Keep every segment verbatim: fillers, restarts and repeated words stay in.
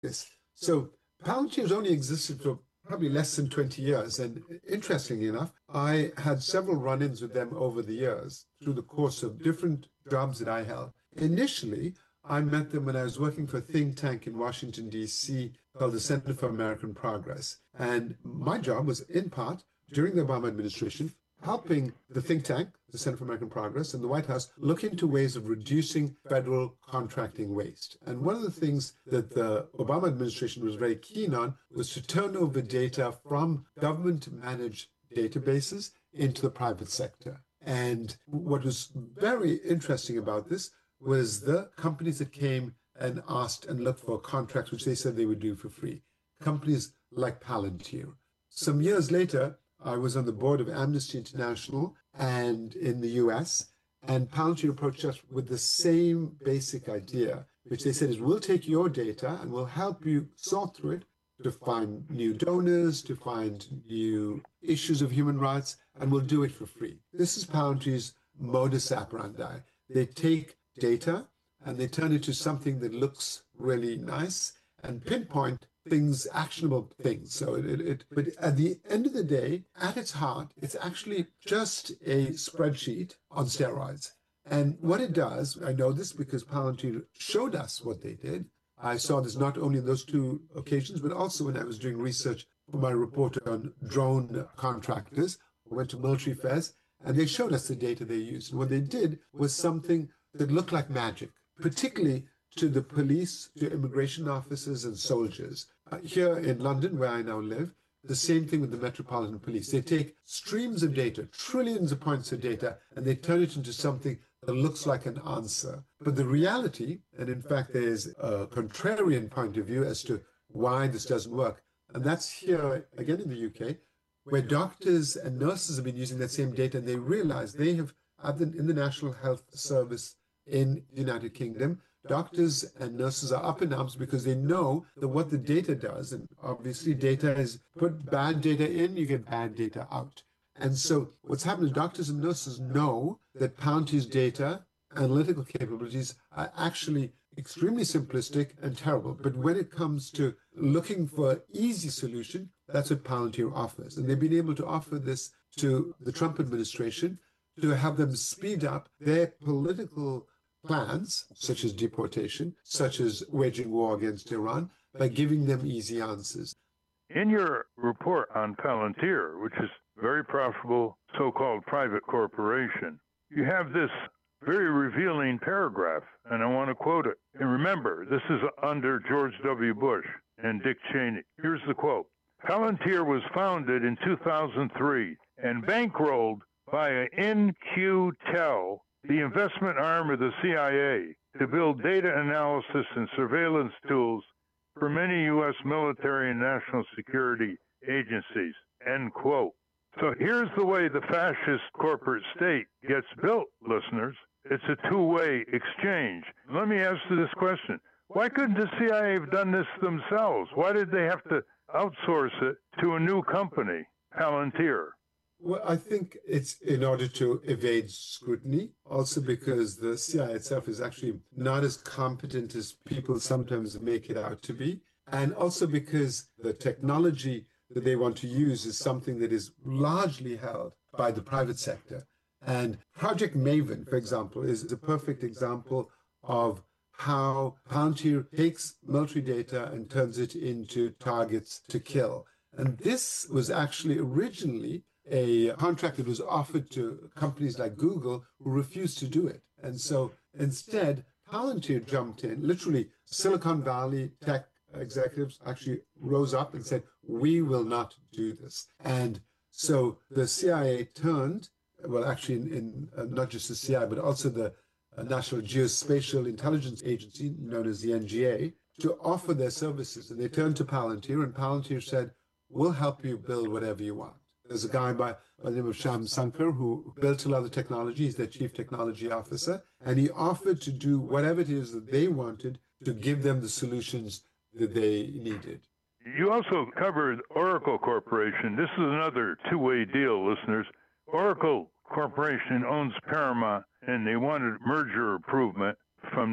Yes. So Palantir has only existed for probably less than twenty years. And interestingly enough, I had several run-ins with them over the years through the course of different jobs that I held. Initially, I met them when I was working for a think tank in Washington, D C called the Center for American Progress. And my job was in part during the Obama administration helping the think tank, the Center for American Progress, and the White House look into ways of reducing federal contracting waste. And one of the things that the Obama administration was very keen on was to turn over data from government-managed databases into the private sector. And what was very interesting about this was the companies that came and asked and looked for contracts, which they said they would do for free. Companies like Palantir. Some years later, I was on the board of Amnesty International and in the U S, and Palantir approached us with the same basic idea, which they said is we'll take your data and we'll help you sort through it to find new donors, to find new issues of human rights, and we'll do it for free. This is Palantir's modus operandi. They take data and they turn it to something that looks really nice and pinpoint things, actionable things. So it, it, it, but at the end of the day, at its heart, it's actually just a spreadsheet on steroids. And what it does, I know this because Palantir showed us what they did. I saw this not only in those two occasions, but also when I was doing research for my report on drone contractors. I went to military fairs and they showed us the data they used. And what they did was something that looked like magic, particularly to the police, to immigration officers and soldiers. Uh, here in London, where I now live, the same thing with the Metropolitan Police. They take streams of data, trillions of points of data, and they turn it into something that looks like an answer. But the reality, and in fact, there's a contrarian point of view as to why this doesn't work. And that's here, again, in the U K, where doctors and nurses have been using that same data, and they realize they have, in the National Health Service in the United Kingdom, doctors and nurses are up in arms because they know that what the data does, and obviously data is put bad data in, you get bad data out. And so what's happened is doctors and nurses know that Palantir's data, analytical capabilities are actually extremely simplistic and terrible. But when it comes to looking for an easy solution, that's what Palantir offers. And they've been able to offer this to the Trump administration to have them speed up their political plans, such as deportation, such as waging war against Iran, by giving them easy answers. In your report on Palantir, which is a very profitable so-called private corporation, you have this very revealing paragraph, and I want to quote it. And remember, this is under George W. Bush and Dick Cheney. Here's the quote. Palantir was founded in two thousand three and bankrolled by N Q Tel, the investment arm of the C I A, to build data analysis and surveillance tools for many U S military and national security agencies, end quote. So here's the way the fascist corporate state gets built, listeners. It's a two-way exchange. Let me ask you this question. Why couldn't the C I A have done this themselves? Why did they have to outsource it to a new company, Palantir? Well, I think it's in order to evade scrutiny, also because the C I A itself is actually not as competent as people sometimes make it out to be, and also because the technology that they want to use is something that is largely held by the private sector. And Project Maven, for example, is a perfect example of how Palantir takes military data and turns it into targets to kill. And this was actually originally a contract that was offered to companies like Google who refused to do it. And so instead, Palantir jumped in. Literally, Silicon Valley tech executives actually rose up and said, we will not do this. And so the C I A turned, well, actually, in, in uh, not just the C I A, but also the uh, National Geospatial Intelligence Agency, known as the N G A, to offer their services. And they turned to Palantir, and Palantir said, we'll help you build whatever you want. There's a guy by, by the name of Sham Sankar who built a lot of technology. He's their chief technology officer. And he offered to do whatever it is that they wanted to give them the solutions that they needed. You also covered Oracle Corporation. This is another two-way deal, listeners. Oracle Corporation owns Paramount, and they wanted merger approval from the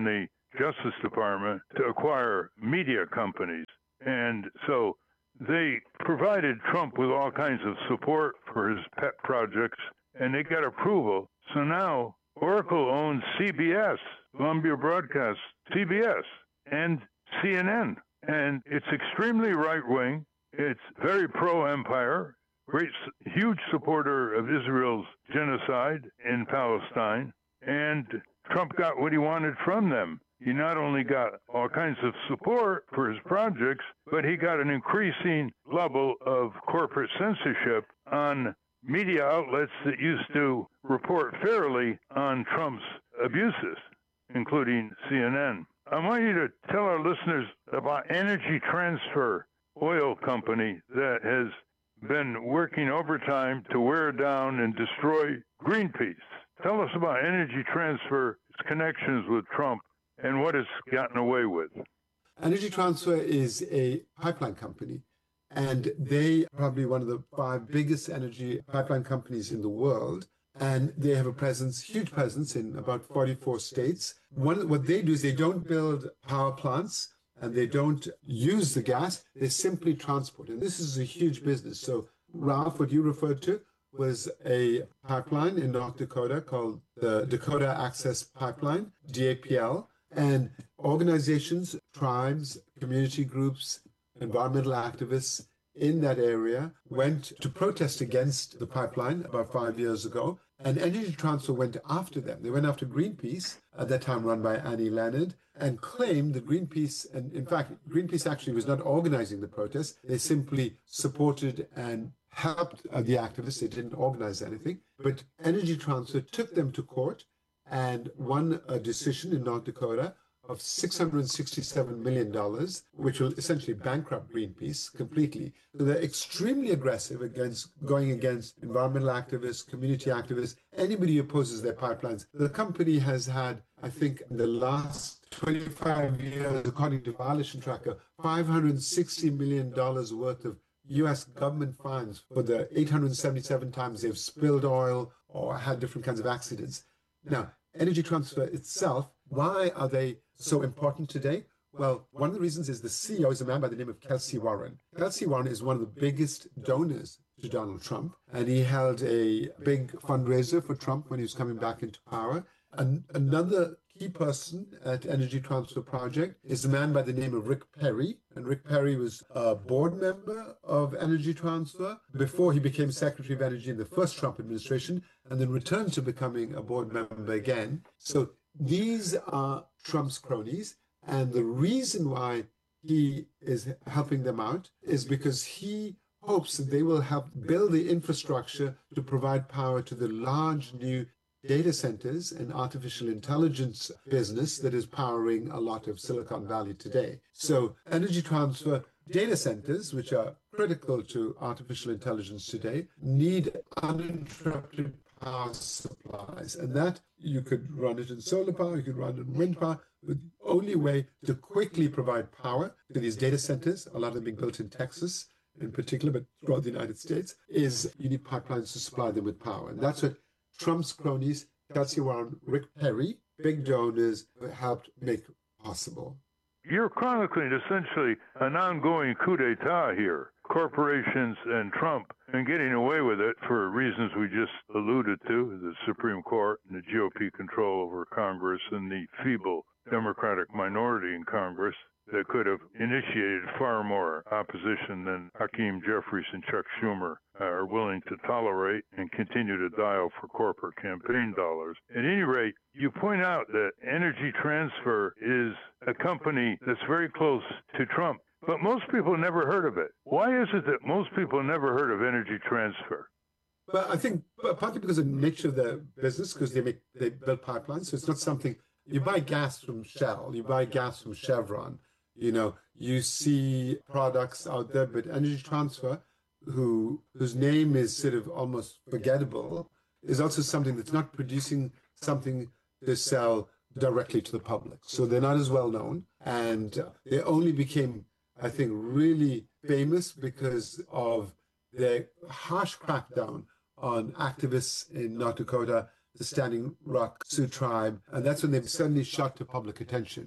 Justice Department to acquire media companies. And so they provided Trump with all kinds of support for his pet projects, and they got approval. So now Oracle owns C B S, Columbia Broadcast, C B S, and C N N. And it's extremely right-wing. It's very pro-empire, great, huge supporter of Israel's genocide in Palestine. And Trump got what he wanted from them. He not only got all kinds of support for his projects, but he got an increasing level of corporate censorship on media outlets that used to report fairly on Trump's abuses, including C N N. I want you to tell our listeners about Energy Transfer Oil Company that has been working overtime to wear down and destroy Greenpeace. Tell us about Energy Transfer, its connections with Trump, and what it's gotten away with. Energy Transfer is a pipeline company, and they are probably one of the five biggest energy pipeline companies in the world. And they have a presence, huge presence in about forty-four states. One, what they do is they don't build power plants and they don't use the gas, they simply transport. And this is a huge business. So, Ralph, what you referred to was a pipeline in North Dakota called the Dakota Access Pipeline, D A P L. And organizations, tribes, community groups, environmental activists in that area went to protest against the pipeline about five years ago. And Energy Transfer went after them. They went after Greenpeace, at that time run by Annie Leonard, and claimed that Greenpeace, and in fact, Greenpeace actually was not organizing the protest. They simply supported and helped uh, the activists. They didn't organize anything. But Energy Transfer took them to court and won a decision in North Dakota of six hundred sixty-seven million dollars, which will essentially bankrupt Greenpeace completely. So they're extremely aggressive against going against environmental activists, community activists, anybody who opposes their pipelines. The company has had, I think, in the last twenty-five years, according to Violation Tracker, five hundred sixty million dollars worth of U S government fines for the eight hundred seventy-seven times they've spilled oil or had different kinds of accidents. Now, Energy Transfer itself, why are they so important today? Well, one of the reasons is the C E O is a man by the name of Kelsey Warren. Kelsey Warren is one of the biggest donors to Donald Trump, and he held a big fundraiser for Trump when he was coming back into power. An- another key person at Energy Transfer Project is a man by the name of Rick Perry. And Rick Perry was a board member of Energy Transfer before he became Secretary of Energy in the first Trump administration, and then returned to becoming a board member again. So these are Trump's cronies. And the reason why he is helping them out is because he hopes that they will help build the infrastructure to provide power to the large new data centers and artificial intelligence business that is powering a lot of Silicon Valley today. So Energy Transfer data centers, which are critical to artificial intelligence today, need uninterrupted power supplies. And that you could run it in solar power, you could run it in wind power. The only way to quickly provide power to these data centers, a lot of them being built in Texas in particular, but throughout the United States, is you need pipelines to supply them with power. And that's what Trump's cronies, Kelsey Warren, Rick Perry, big donors, helped make possible. You're chronicling essentially an ongoing coup d'etat here. Corporations and Trump, and getting away with it for reasons we just alluded to, the Supreme Court and the G O P control over Congress and the feeble Democratic minority in Congress that could have initiated far more opposition than Hakeem Jeffries and Chuck Schumer are willing to tolerate and continue to dial for corporate campaign dollars. At any rate, you point out that Energy Transfer is a company that's very close to Trump, but most people never heard of it. Why is it that most people never heard of Energy Transfer? But I think partly because of the nature of their business, because they make they build pipelines, so it's not something you buy gas from Shell, you buy gas from Chevron. You know, you see products out there, but Energy Transfer, who whose name is sort of almost forgettable, is also something that's not producing something to sell directly to the public. So they're not as well known, and they only became, I think, really famous because of their harsh crackdown on activists in North Dakota, the Standing Rock Sioux tribe, and that's when they suddenly shot to public attention.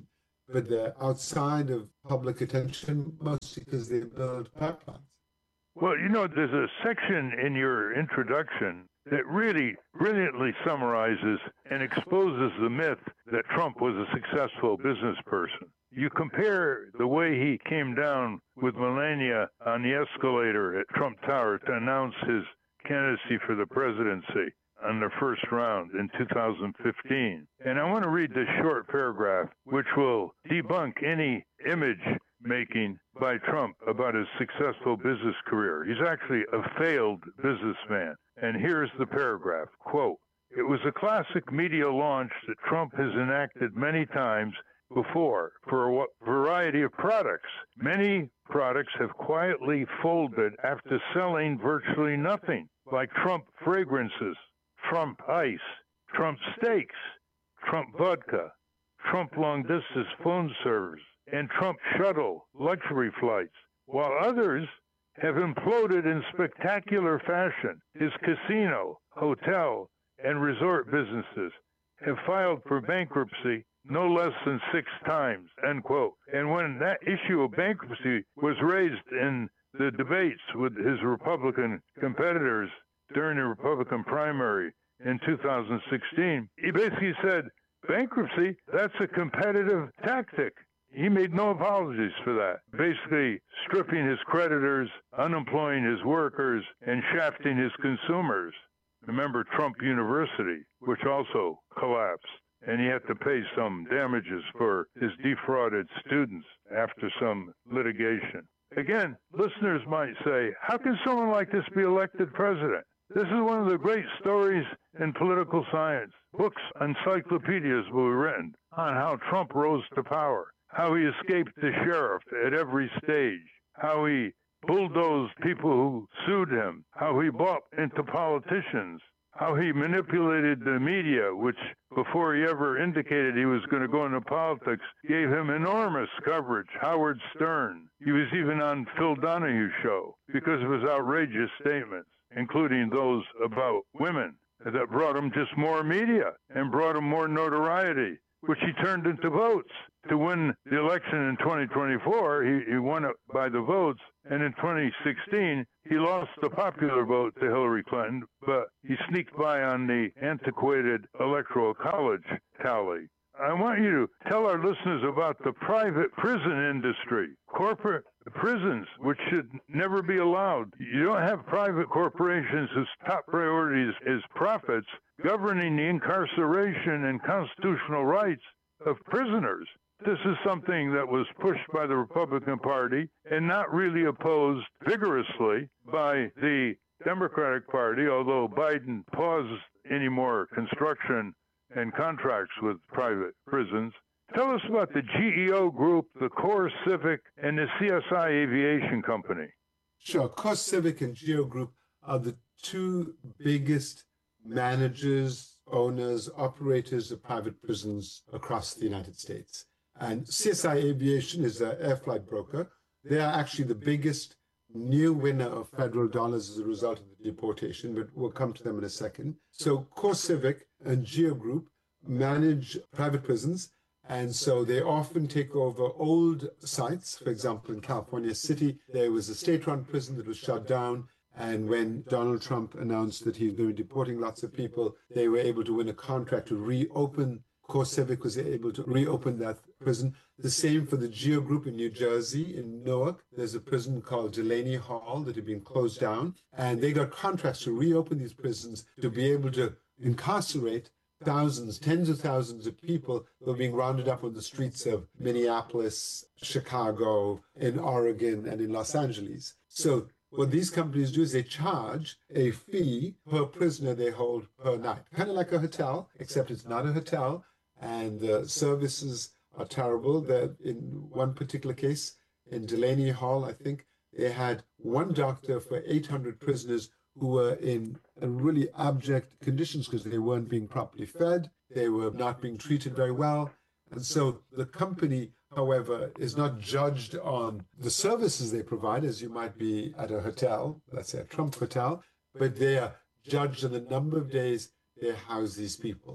but they're outside of public attention mostly because they build pipelines. Well, you know, there's a section in your introduction that really brilliantly summarizes and exposes the myth that Trump was a successful business person. You compare the way he came down with Melania on the escalator at Trump Tower to announce his candidacy for the presidency on the first round in two thousand fifteen. And I want to read this short paragraph, which will debunk any image making by Trump about his successful business career. He's actually a failed businessman. And here's the paragraph, quote, "It was a classic media launch that Trump has enacted many times before for a variety of products. Many products have quietly folded after selling virtually nothing, like Trump fragrances, Trump ice, Trump steaks, Trump vodka, Trump long-distance phone service, and Trump shuttle luxury flights, while others have imploded in spectacular fashion. His casino, hotel, and resort businesses have filed for bankruptcy no less than six times," end quote. And when that issue of bankruptcy was raised in the debates with his Republican competitors during the Republican primary in two thousand sixteen, he basically said, bankruptcy, that's a competitive tactic. He made no apologies for that, basically stripping his creditors, unemploying his workers, and shafting his consumers. Remember Trump University, which also collapsed, and he had to pay some damages for his defrauded students after some litigation. Again, listeners might say, how can someone like this be elected president? This is one of the great stories in political science. Books, encyclopedias will be written on how Trump rose to power, how he escaped the sheriff at every stage, how he bulldozed people who sued him, how he bought into politicians, how he manipulated the media, which before he ever indicated he was going to go into politics, gave him enormous coverage. Howard Stern. He was even on Phil Donahue's show because of his outrageous statements, including those about women, that brought him just more media and brought him more notoriety, which he turned into votes. To win the election in twenty twenty-four, he, he won it by the votes, and in twenty sixteen, he lost the popular vote to Hillary Clinton, but he sneaked by on the antiquated Electoral College tally. I want you to tell our listeners about the private prison industry, corporate prisons, which should never be allowed. You don't have private corporations whose top priority is, is profits governing the incarceration and constitutional rights of prisoners. This is something that was pushed by the Republican Party and not really opposed vigorously by the Democratic Party, although Biden paused any more construction and contracts with private prisons. Tell us about the G E O Group, the CoreCivic, and the C S I Aviation Company. Sure. CoreCivic and G E O Group are the two biggest managers, owners, operators of private prisons across the United States. And C S I Aviation is an air flight broker. They are actually the biggest new winner of federal dollars as a result of the deportation, but we'll come to them in a second. So CoreCivic and G E O Group manage private prisons, and so they often take over old sites. For example, in California City, there was a state-run prison that was shut down, and when Donald Trump announced that he was going to be deporting lots of people, they were able to win a contract to reopen. CoreCivic was able to reopen that prison. The same for the G E O Group in New Jersey, in Newark. There's a prison called Delaney Hall that had been closed down, and they got contracts to reopen these prisons to be able to incarcerate thousands, tens of thousands of people who are being rounded up on the streets of Minneapolis, Chicago, in Oregon, and in Los Angeles. So what these companies do is they charge a fee per prisoner they hold per night, kind of like a hotel, except it's not a hotel, and the services are terrible. That in one particular case, in Delaney Hall, I think, they had one doctor for eight hundred prisoners who were in really abject conditions because they weren't being properly fed, they were not being treated very well. And so the company, however, is not judged on the services they provide, as you might be at a hotel, let's say a Trump hotel, but they are judged on the number of days they house these people.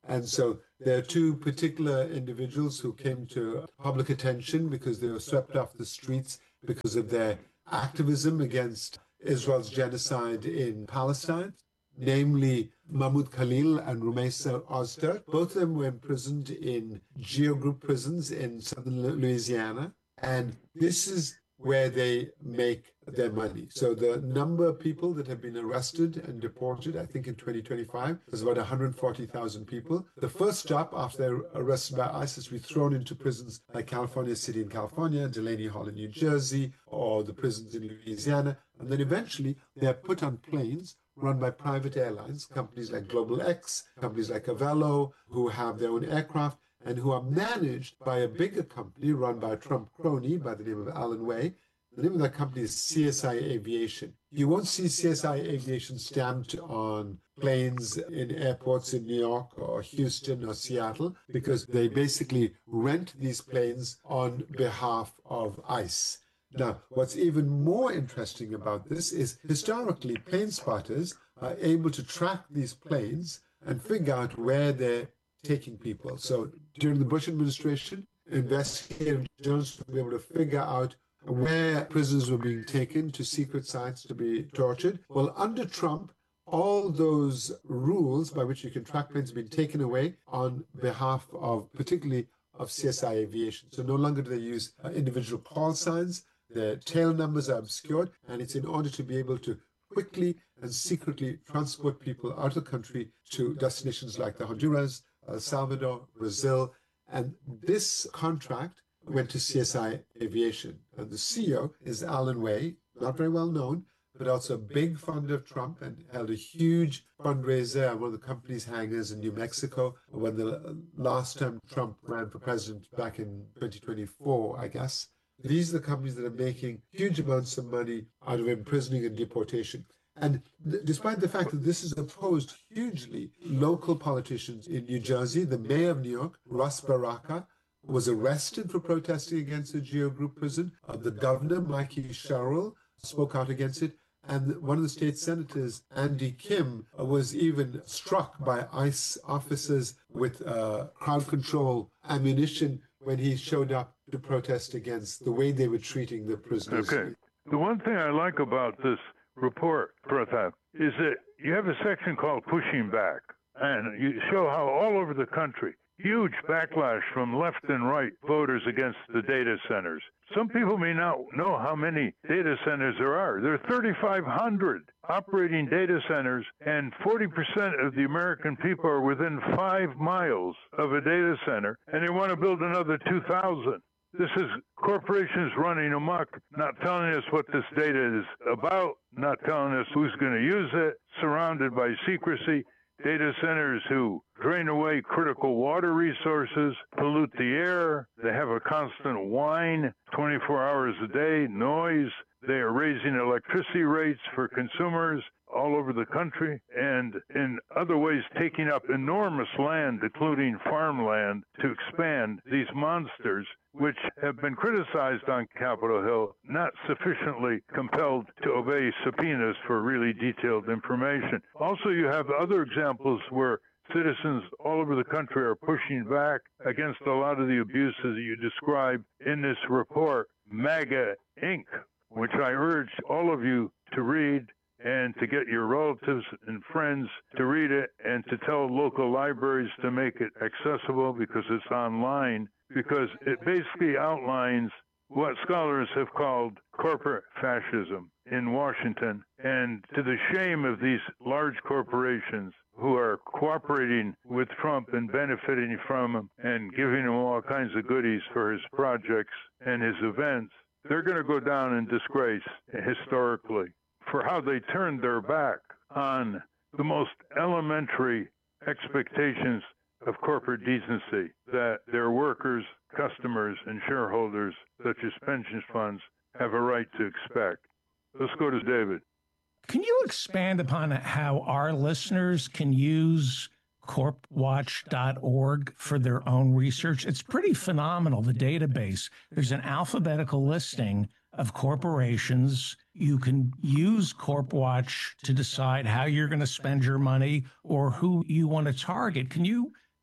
And so there are two particular individuals who came to public attention because they were swept off the streets because of their activism against Israel's genocide in Palestine, namely Mahmoud Khalil and Rumeisa Ozturk. Both of them were imprisoned in Geo Group prisons in southern Louisiana. And this is where they make their money. So the number of people that have been arrested and deported, I think in twenty twenty-five, is about one hundred forty thousand people. The first stop after they're arrested by ISIS, we thrown into prisons like California City in California, Delaney Hall in New Jersey, or the prisons in Louisiana. And then eventually they're put on planes run by private airlines, companies like Global X, companies like Avelo, who have their own aircraft, and who are managed by a bigger company run by a Trump crony by the name of Alan Way. The name of that company is C S I Aviation. You won't see C S I Aviation stamped on planes in airports in New York or Houston or Seattle because they basically rent these planes on behalf of ICE. Now, what's even more interesting about this is historically plane spotters are able to track these planes and figure out where they're taking people. So during the Bush administration, investigative journalists were able to figure out where prisoners were being taken to secret sites to be tortured. Well, under Trump, all those rules by which you can track planes have been taken away on behalf of, particularly of C S I Aviation. So no longer do they use uh, individual call signs. Their tail numbers are obscured, and it's in order to be able to quickly and secretly transport people out of the country to destinations like the Honduras, El Salvador, Brazil. And this contract went to C S I Aviation. And the C E O is Alan Way, not very well known, but also a big funder of Trump and held a huge fundraiser at one of the company's hangars in New Mexico when the last time Trump ran for president back in twenty twenty-four, I guess. These are the companies that are making huge amounts of money out of imprisoning and deportation. And th- despite the fact that this is opposed hugely, local politicians in New Jersey, the mayor of New York, Russ Baraka, was arrested for protesting against the Geo Group prison. Uh, the governor, Mikey Sherrill, spoke out against it. And one of the state senators, Andy Kim, uh, was even struck by ICE officers with uh, crowd control ammunition when he showed up to protest against the way they were treating the prisoners. Okay. The one thing I like about this report, Pratap, is that you have a section called Pushing Back, and you show how all over the country, huge backlash from left and right voters against the data centers. Some people may not know how many data centers there are. There are thirty-five hundred operating data centers, and forty percent of the American people are within five miles of a data center, and they want to build another two thousand. This is corporations running amok, not telling us what this data is about, not telling us who's going to use it, surrounded by secrecy. Data centers who drain away critical water resources, pollute the air. They have a constant whine twenty-four hours a day, noise. They are raising electricity rates for consumers all over the country, and in other ways taking up enormous land, including farmland, to expand these monsters, which have been criticized on Capitol Hill, not sufficiently compelled to obey subpoenas for really detailed information. Also, you have other examples where citizens all over the country are pushing back against a lot of the abuses that you describe in this report, MAGA Incorporated, which I urge all of you to read and to get your relatives and friends to read it and to tell local libraries to make it accessible because it's online, because it basically outlines what scholars have called corporate fascism in Washington, and to the shame of these large corporations who are cooperating with Trump and benefiting from him and giving him all kinds of goodies for his projects and his events. They're going to go down in disgrace historically for how they turned their back on the most elementary expectations of corporate decency that their workers, customers, and shareholders, such as pension funds, have a right to expect. Let's go to David. Can you expand upon how our listeners can use corp watch dot org for their own research? It's pretty phenomenal, the database. There's an alphabetical listing of corporations. You can use CorpWatch to decide how you're going to spend your money or who you want to target. Can you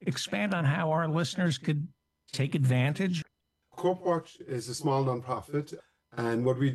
expand on how our listeners could take advantage? CorpWatch is a small nonprofit, and what we